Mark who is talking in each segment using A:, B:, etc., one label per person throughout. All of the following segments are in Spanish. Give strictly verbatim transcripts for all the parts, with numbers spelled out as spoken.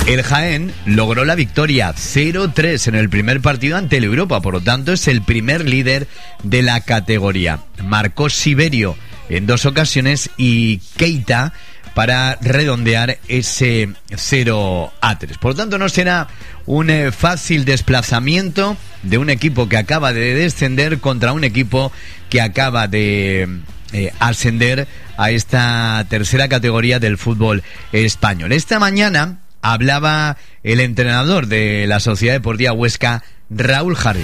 A: El Jaén logró la victoria cero tres en el primer partido ante el Europa, por lo tanto es el primer líder de la categoría. Marcó Siberio en dos ocasiones y Keita para redondear ese cero a tres. Por lo tanto no será un eh, fácil desplazamiento de un equipo que acaba de descender contra un equipo que acaba de eh, ascender a esta tercera categoría del fútbol español. Esta mañana hablaba el entrenador de la Sociedad Deportiva Huesca, Raúl Jardier.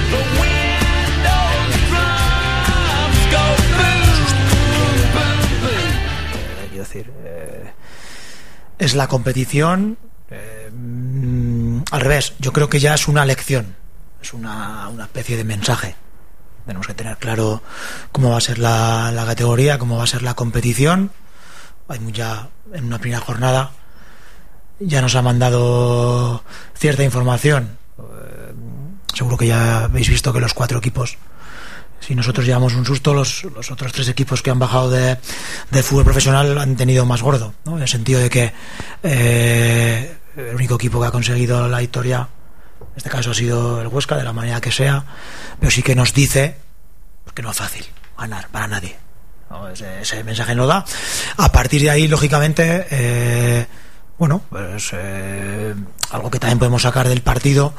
B: Quiero decir, eh, es la competición, eh, al revés, yo creo que ya es una lección, es una, una especie de mensaje. Tenemos que tener claro cómo va a ser la, la categoría, cómo va a ser la competición. Hay ya en una primera jornada ya nos ha mandado cierta información. Eh, seguro que ya habéis visto que los cuatro equipos, si nosotros llevamos un susto, los, los otros tres equipos que han bajado de, de fútbol profesional han tenido más gordo, ¿no? En el sentido de que eh, el único equipo que ha conseguido la victoria en este caso ha sido el Huesca, de la manera que sea, pero sí que nos dice que no es fácil ganar para nadie, ¿no? Ese, ese mensaje nos da. A partir de ahí, lógicamente, eh, bueno, pues eh, algo que también podemos sacar del partido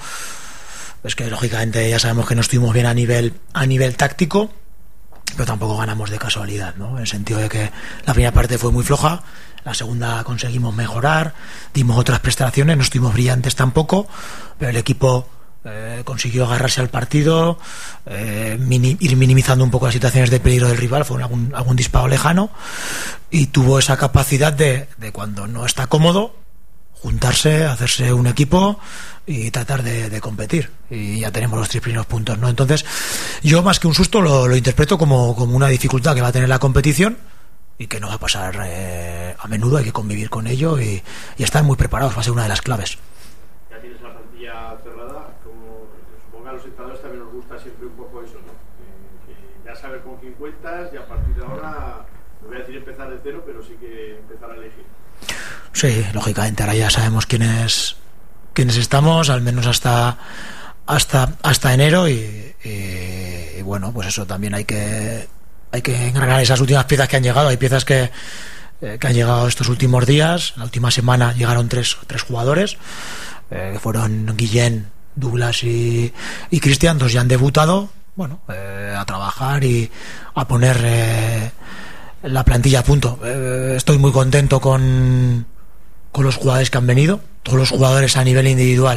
B: es que lógicamente ya sabemos que no estuvimos bien a nivel a nivel táctico, pero tampoco ganamos de casualidad, ¿no? En el sentido de que la primera parte fue muy floja, la segunda conseguimos mejorar, dimos otras prestaciones, no estuvimos brillantes tampoco, pero el equipo eh, consiguió agarrarse al partido, eh, mini, ir minimizando un poco las situaciones de peligro del rival, fue algún, algún disparo lejano, y tuvo esa capacidad de, de cuando no está cómodo, juntarse, hacerse un equipo y tratar de, de competir, y ya tenemos los tres primeros puntos, ¿no? Entonces yo, más que un susto, lo, lo interpreto como, como una dificultad que va a tener la competición y que no va a pasar eh, a menudo. Hay que convivir con ello y, y estar muy preparados, va a ser una de las claves.
C: Ya tienes la plantilla cerrada, como supongo a los espectadores también nos gusta siempre un poco eso, ¿no? Que, que ya saber con quién cuentas y a partir de ahora, no voy a decir empezar de cero, pero sí que empezar a elegir.
B: Sí, lógicamente ahora ya sabemos quiénes quiénes estamos, al menos hasta hasta hasta enero, y, y, y bueno, pues eso también hay que hay que engranar esas últimas piezas que han llegado. Hay piezas que, eh, que han llegado estos últimos días. La última semana llegaron tres, tres jugadores, eh, que fueron Guillén, Douglas y, y Cristian. Dos ya han debutado. Bueno, eh, a trabajar y a poner eh, la plantilla a punto. Eh, estoy muy contento con, con los jugadores que han venido. Todos los jugadores a nivel individual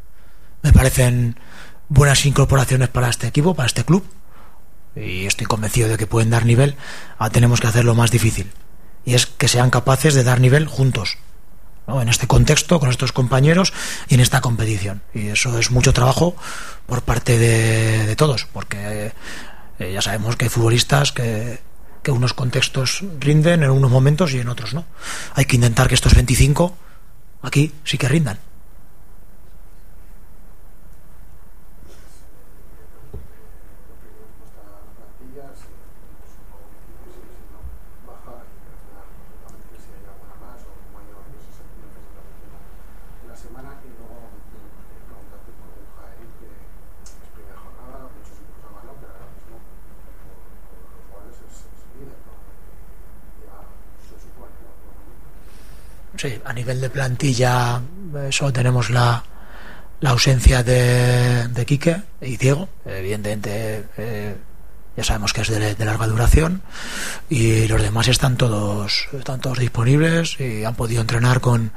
B: me parecen buenas incorporaciones para este equipo, para este club. Y estoy convencido de que pueden dar nivel. Ahora tenemos que hacer lo más difícil, y es que sean capaces de dar nivel juntos, ¿no? En este contexto, con estos compañeros y en esta competición. Y eso es mucho trabajo por parte de, de todos, porque eh, ya sabemos que hay futbolistas que, que unos contextos rinden en unos momentos y en otros no. Hay que intentar que estos veinticinco aquí sí que rindan. Sí, a nivel de plantilla solo tenemos la, la ausencia de, de Quique y Diego. Evidentemente eh, ya sabemos que es de, de larga duración, y los demás están todos están todos disponibles y han podido entrenar con